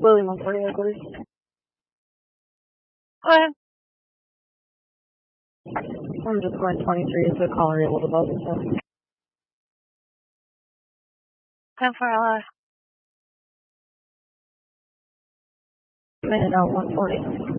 William 140, I believe. Go ahead. I'm just going 23, so caller rate a little above it, so. 10 for LI. Minute out 140.